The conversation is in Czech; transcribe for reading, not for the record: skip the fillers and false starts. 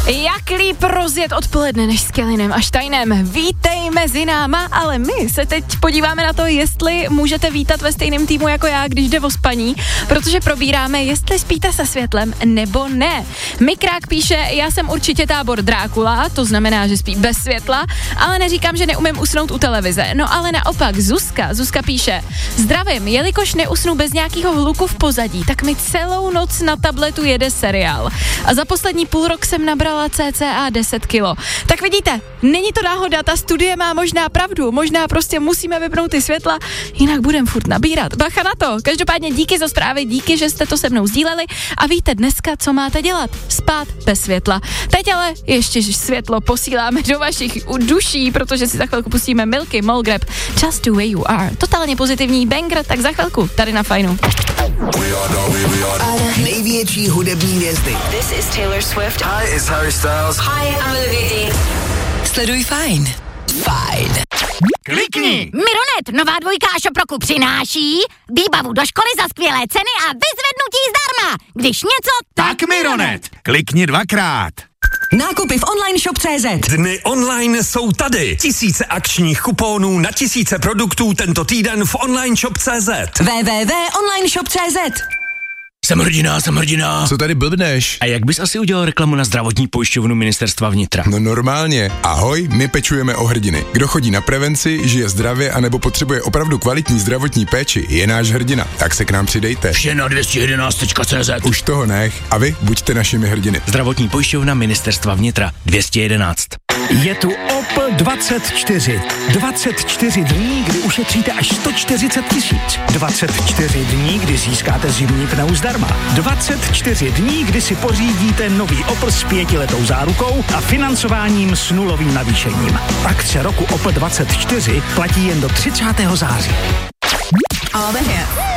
Jak líp rozjet odpoledne než s Kellynem a Steinem. Vítej mezi náma, ale my se teď podíváme na to, jestli můžete vítat ve stejném týmu jako já, když jde o spaní, protože probíráme, jestli spíte se světlem nebo ne. Mikrák píše, já jsem určitě tábor Drákula, to znamená, že spí bez světla, ale neříkám, že neumím usnout u televize. No ale naopak Zuzka píše, zdravím, jelikož neusnu bez nějakého hluku v pozadí, tak mi celou noc na tabletu jede seriál. A za poslední půl rok jsem nabrala cca 10 kilo. Tak vidíte, není to náhoda, ta studie má možná pravdu, možná prostě musíme vypnout ty světla, jinak budem furt nabírat. Bacha na to, každopádně díky za zprávy, díky, že jste to se mnou sdíleli a víte dneska, co máte dělat, spát bez světla. Teď ale ještě světlo posíláme do vašich duší, protože si za chvilku pustíme Milky, Molgrab, Just the way you are. Totálně pozitivní banger, tak za chvilku tady na Fajnu. Největší hudební hvězdy. This is Taylor Swift. Hi, it's Harry Styles. Hi, I'm Olivia Dean. Sleduj Fajn. Fajn. Klikni! Mironet, nová dvojka Šoproku přináší výbavu do školy za skvělé ceny a vyzvednutí zdarma. Když něco, Tak Mironet! Klikni 2krát. Nákupy v online shop.cz. Dny online jsou tady. Tisíce akčních kuponů na tisíce produktů tento týden v online shop.cz. www.onlineshop.cz. Jsem hrdina. Co tady blbneš? A jak bys asi udělal reklamu na zdravotní pojišťovnu Ministerstva vnitra? No normálně. Ahoj, my pečujeme o hrdiny. Kdo chodí na prevenci, žije zdravě anebo potřebuje opravdu kvalitní zdravotní péči, je náš hrdina. Tak se k nám přidejte. Vše na 211.cz. Už toho nech. A vy buďte našimi hrdiny. Zdravotní pojišťovna Ministerstva vnitra 211. Je tu Opel 24. 24 dní, kdy ušetříte až 140 000. 24 dní, kdy získáte zimní pneu zdarma. 24 dní, kdy si pořídíte nový Opel s 5letou zárukou a financováním s nulovým navýšením. Akce roku Opel 24 platí jen do 30. září. All the hits.